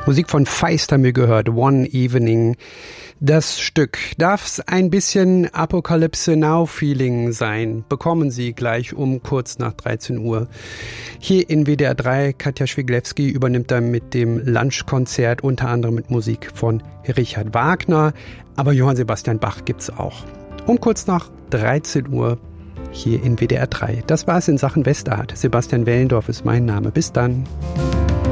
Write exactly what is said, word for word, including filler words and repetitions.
Musik von Feist haben wir gehört, One Evening. Das Stück darf's ein bisschen Apocalypse Now Feeling sein. Bekommen Sie gleich um kurz nach dreizehn Uhr. Hier in W D R drei, Katja Schwiglewski übernimmt dann mit dem Lunchkonzert unter anderem mit Musik von Richard Wagner. Aber Johann Sebastian Bach gibt's auch. Um kurz nach dreizehn Uhr hier in W D R drei. Das war's in Sachen Westart. Sebastian Wellendorf ist mein Name. Bis dann.